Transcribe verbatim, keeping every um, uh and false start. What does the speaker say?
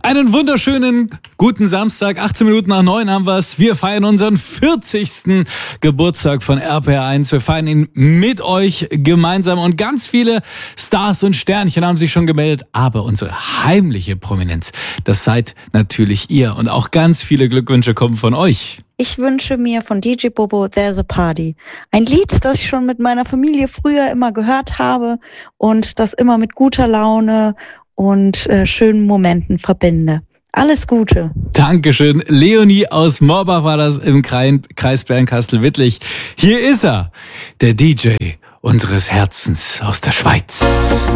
Einen wunderschönen guten Samstag, achtzehn Minuten nach neun haben wir es. Wir feiern unseren vierzigsten Geburtstag von R P R eins. Wir feiern ihn mit euch gemeinsam und ganz viele Stars und Sternchen haben sich schon gemeldet. Aber unsere heimliche Prominenz, das seid natürlich ihr. Und auch ganz viele Glückwünsche kommen von euch. Ich wünsche mir von D J Bobo There's a Party. Ein Lied, das ich schon mit meiner Familie früher immer gehört habe und das immer mit guter Laune und äh, schönen Momenten verbinde. Alles Gute. Dankeschön. Leonie aus Morbach war das im Kreis Bernkastel-Wittlich. Hier ist er, der D J unseres Herzens aus der Schweiz.